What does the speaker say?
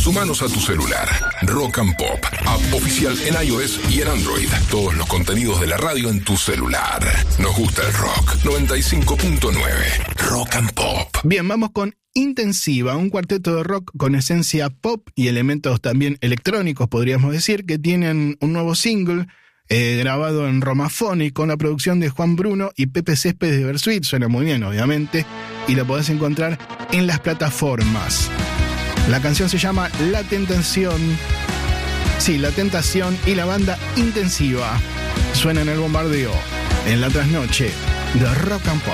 Sumanos a tu celular. Rock and Pop, app oficial en iOS y en Android. Todos los contenidos de la radio en tu celular. Nos gusta el rock. 95.9. Rock and Pop. Bien, vamos con Intensiva, un cuarteto de rock con esencia pop y elementos también electrónicos, podríamos decir, que tienen un nuevo single grabado en Romaphonic con la producción de Juan Bruno y Pepe Céspedes de Versuit. Suena muy bien, obviamente, y lo podés encontrar en las plataformas. La canción se llama La Tentación. Sí, La Tentación, y la banda Intensiva. Suena en el bombardeo, en la trasnoche de Rock and Pop.